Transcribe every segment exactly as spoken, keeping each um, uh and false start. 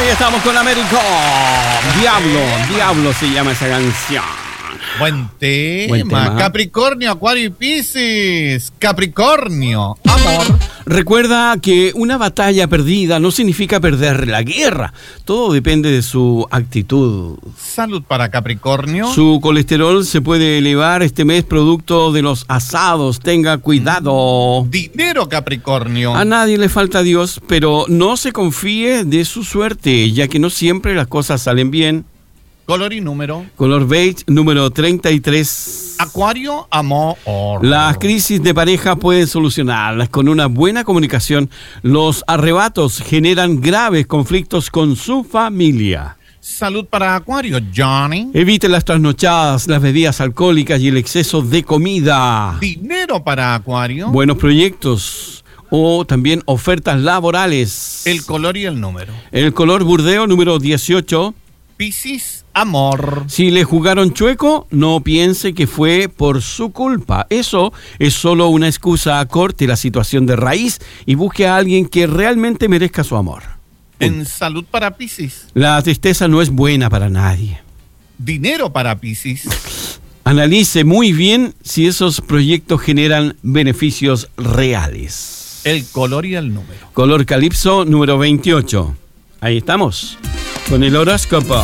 Ahí estamos con Américo. Diablo, Diablo se llama esa canción. Buen tema. Buen tema. Capricornio, Acuario y Piscis. Capricornio, amor. Recuerda que una batalla perdida no significa perder la guerra. Todo depende de su actitud. Salud para Capricornio. Su colesterol se puede elevar este mes producto de los asados. Tenga cuidado. Dinero, Capricornio. A nadie le falta Dios, pero no se confíe de su suerte, ya que no siempre las cosas salen bien. Color y número. Color beige, número treinta y tres. Acuario, amor. Las crisis de pareja pueden solucionarlas con una buena comunicación. Los arrebatos generan graves conflictos con su familia. Salud para Acuario, Johnny. Evite las trasnochadas, las bebidas alcohólicas y el exceso de comida. Dinero para Acuario. Buenos proyectos o también ofertas laborales. El color y el número. El color burdeo, número dieciocho. Piscis, amor. Si le jugaron chueco, no piense que fue por su culpa. Eso es solo una excusa. Corte la situación de raíz y busque a alguien que realmente merezca su amor. En salud para Piscis. La tristeza no es buena para nadie. Dinero para Piscis. Analice muy bien si esos proyectos generan beneficios reales. El color y el número. Color calipso, número veintiocho. Ahí estamos, con el horóscopo.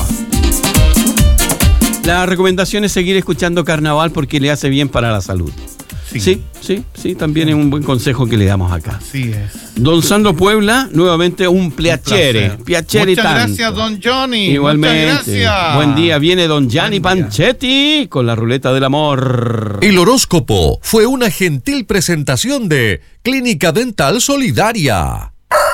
La recomendación es seguir escuchando Carnaval porque le hace bien para la salud. Sí, sí, sí, sí, también es un buen consejo que le damos acá. Así es. Don Sandro Puebla, nuevamente un piacere. Un piacere Muchas tanto. gracias, don Johnny. Igualmente. Muchas gracias. Buen día, viene don Gianni Buen día. Panchetti con la ruleta del amor. El horóscopo fue una gentil presentación de Clínica Dental Solidaria.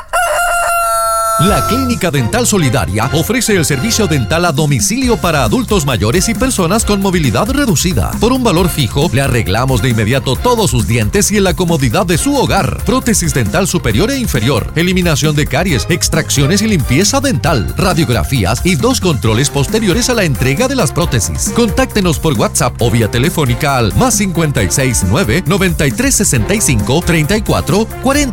La Clínica Dental Solidaria ofrece el servicio dental a domicilio para adultos mayores y personas con movilidad reducida. Por un valor fijo, le arreglamos de inmediato todos sus dientes y en la comodidad de su hogar. Prótesis dental superior e inferior, eliminación de caries, extracciones y limpieza dental, radiografías y dos controles posteriores a la entrega de las prótesis. Contáctenos por WhatsApp o vía telefónica al más cincuenta y seis nueve, noventa y tres sesenta y cinco, treinta y cuatro cuarenta.